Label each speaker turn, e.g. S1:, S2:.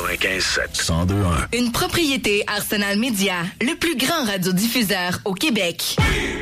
S1: 95.7. 102.1.
S2: Une propriété Arsenal Média, le plus grand radiodiffuseur au Québec.